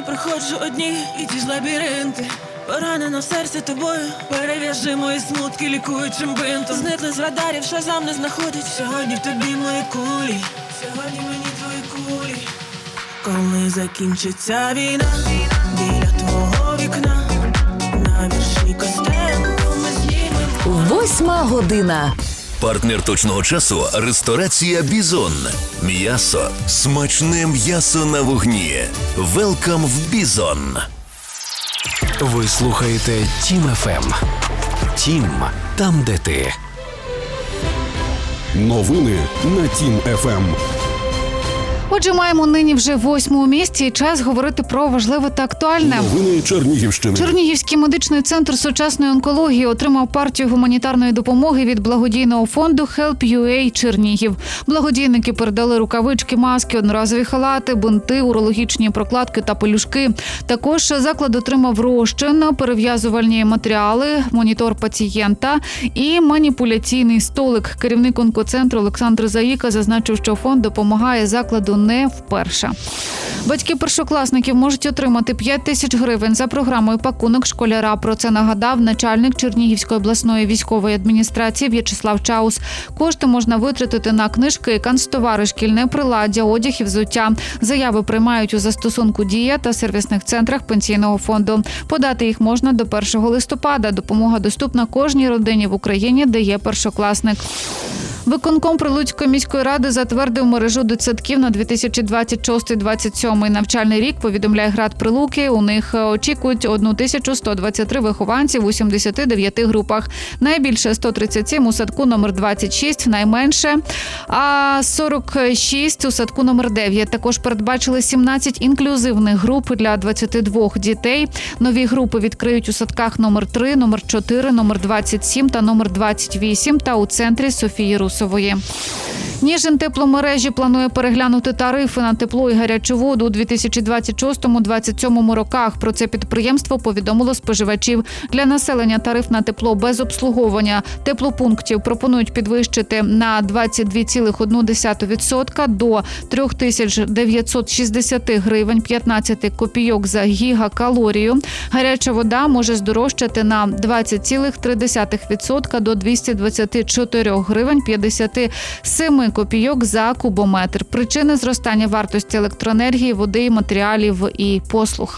проходжу одні і ті ж лабіринти. Поранена в серці тобою, перев'яжи мої смутки лікуючим бинтом. Зникли з радарів, Шазам не знаходить. Сьогодні в тобі мої кулі, сьогодні мені твої кулі. Коли закінчиться війна, біля твого вікна, на вірші Костенко ми знімемо. 8 година. Партнер точного часу – ресторація «Бізон». М'ясо. Смачне м'ясо на вогні. Велкам в «Бізон». Ви слухаєте Тім ФМ. Тім – там, де ти. Новини на Тім ФМ. Отже, маємо нині вже 8-му місці і час говорити про важливе та актуальне. Новини Чернігівщини. Чернігівський медичний центр сучасної онкології отримав партію гуманітарної допомоги від благодійного фонду Help.ua Чернігів. Благодійники передали рукавички, маски, одноразові халати, бинти, урологічні прокладки та пелюшки. Також заклад отримав розчин, перев'язувальні матеріали, монітор пацієнта і маніпуляційний столик. Керівник онкоцентру Олександр Заїка зазначив, що фонд допомагає закладу не вперше. Батьки першокласників можуть отримати 5 тисяч гривень за програмою «Пакунок школяра». Про це нагадав начальник Чернігівської обласної військової адміністрації В'ячеслав Чаус. Кошти можна витратити на книжки, канцтовари, шкільне приладдя, одяг і взуття. Заяви приймають у застосунку «Дія» та сервісних центрах пенсійного фонду. Подати їх можна до 1 листопада. Допомога доступна кожній родині в Україні, де є першокласник. Виконком Прилуцької міської ради затвердив мережу дитсадків на 2026-2027 навчальний рік, повідомляє Град Прилуки. У них очікують 1123 вихованців у 79 групах. Найбільше 137 у садку номер 26, найменше 46 у садку номер 9. Також передбачили 17 інклюзивних груп для 22 дітей. Нові групи відкриють у садках номер 3, номер 4, номер 27 та номер 28 та у центрі Софії Русової. Ніжин тепломережі планує переглянути тарифи на тепло і гарячу воду у 2026-2027 роках. Про це підприємство повідомило споживачів. Для населення тариф на тепло без обслуговування теплопунктів пропонують підвищити на 22,1% до 3960 гривень 15 копійок за гігакалорію. Гаряча вода може здорожчати на 20,3% до 224 гривень 57 копійок за кубометр. Причини зростання вартості електроенергії, води, матеріалів і послуг.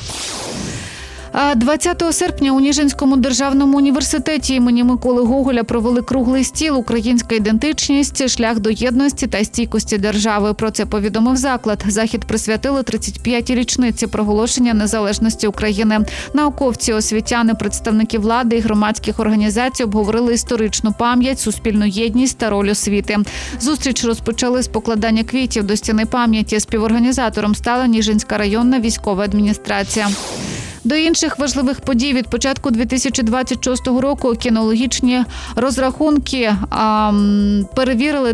20 серпня у Ніжинському державному університеті імені Миколи Гоголя провели круглий стіл «Українська ідентичність. Шлях до єдності та стійкості держави». Про це повідомив заклад. Захід присвятили 35-й річниці проголошення незалежності України. Науковці, освітяни, представники влади і громадських організацій обговорили історичну пам'ять, суспільну єдність та роль освіти. Зустріч розпочали з покладання квітів до стіни пам'яті. Співорганізатором стала Ніжинська районна військова адміністрація. До інших важливих подій від початку 2026 року кінологічні розрахунки перевірили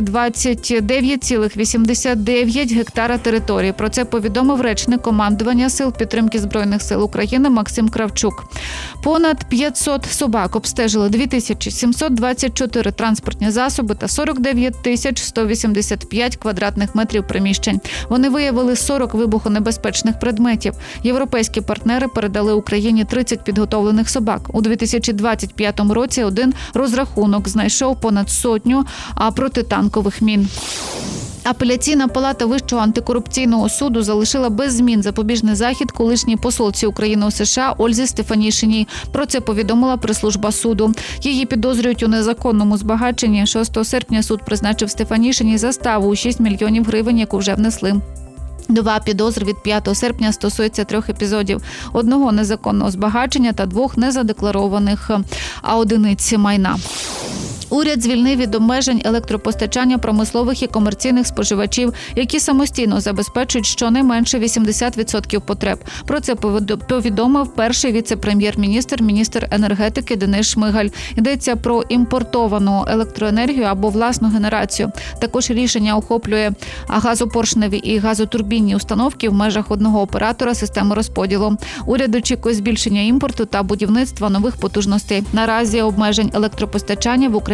229,89 гектара території. Про це повідомив речник командування Сил підтримки Збройних сил України Максим Кравчук. Понад 500 собак обстежили 2724 транспортні засоби та 49 185 квадратних метрів приміщень. Вони виявили 40 вибухонебезпечних предметів. Європейські партнери передали Україні 30 підготовлених собак. У 2025 році один розрахунок знайшов понад 100 протитанкових мін. Апеляційна палата Вищого антикорупційного суду залишила без змін запобіжний захід колишній посолці України у США Ользі Стефанішиній. Про це повідомила прес-служба суду. Її підозрюють у незаконному збагаченні. 6 серпня суд призначив Стефанішиній заставу у 6 мільйонів гривень, яку вже внесли. 2 підозри від 5 серпня стосуються 3 епізодів. 1 незаконного збагачення та 2 незадекларованих одиниць майна. Уряд звільнив від обмежень електропостачання промислових і комерційних споживачів, які самостійно забезпечують щонайменше 80% потреб. Про це повідомив перший віце-прем'єр-міністр, міністр енергетики Денис Шмигаль. Йдеться про імпортовану електроенергію або власну генерацію. Також рішення охоплює газопоршневі і газотурбінні установки в межах одного оператора системи розподілу. Уряд очікує збільшення імпорту та будівництва нових потужностей. Наразі обмежень електропостачання в Україні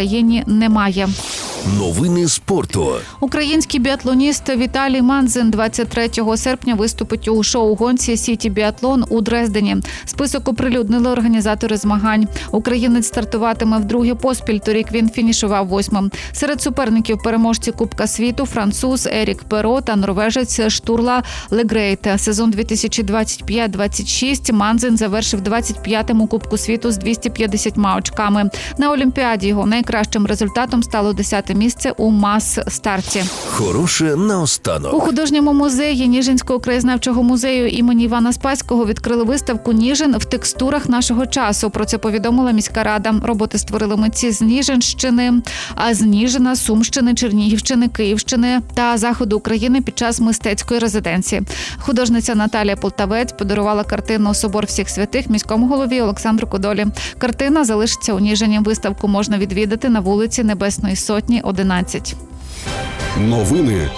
Україні немає. Новини спорту. Український біатлоніст Віталій Манзин 23 серпня виступить у шоу-гонці «Сіті Біатлон» у Дрездені. Список оприлюднили організатори змагань. Українець стартуватиме вдруге поспіль, торік він фінішував 8-м. Серед суперників переможці Кубка світу француз Ерік Перо та норвежець Штурла Легрейт. Сезон 2025-26 Манзин завершив 25-му Кубку світу з 250 очками. На Олімпіаді його найкращим результатом стало 10-те місце у мас-старті. Хороше наостанок. У художньому музеї Ніжинського краєзнавчого музею імені Івана Спаського відкрили виставку «Ніжин в текстурах нашого часу». Про це повідомила міська рада. Роботи створили митці з Ніжинщини, а з Ніжина, Сумщини, Чернігівщини, Київщини та заходу України під час мистецької резиденції. Художниця Наталія Полтавець подарувала картину «Собор всіх святих» міському голові Олександру Кодолі. Картина залишиться у Ніжині. Виставку можна відвідати на вулиці Небесної Сотні, 11. Новини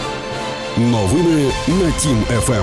на Тім ФМ.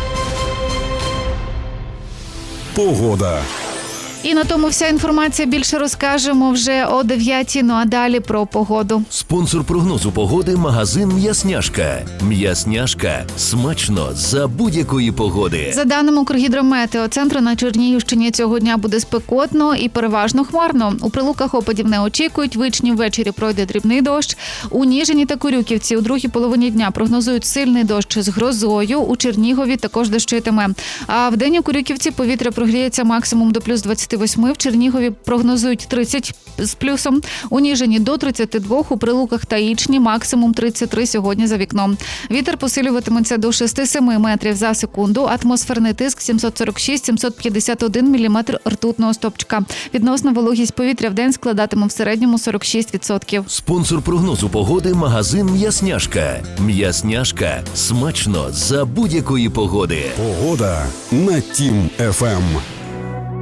Погода. І на тому вся інформація. Більше розкажемо вже о 9-й, ну а далі про погоду. Спонсор прогнозу погоди – магазин «М'ясняшка». «М'ясняшка» – смачно за будь-якої погоди. За даними Укргідрометеоцентру, на Чернігівщині цього дня буде спекотно і переважно хмарно. У Прилуках опадів не очікують, Вичні ввечері пройде дрібний дощ. У Ніжині та Курюківці у другій половині дня прогнозують сильний дощ з грозою. У Чернігові також дощитиме. А вдень у Курюківці повітря прогріється максимум до плюс 28, в Чернігові прогнозують 30 з плюсом, у Ніжині до 32, у Прилуках та Ічні максимум 33 сьогодні за вікном. Вітер посилюватиметься до 6-7 метрів за секунду, атмосферний тиск 746-751 міліметр ртутного стовпчика. Відносна вологість повітря в день складатиме в середньому 46%. Спонсор прогнозу погоди – магазин «М'ясняшка». «М'ясняшка» – смачно за будь-якої погоди. Погода на Тім ФМ.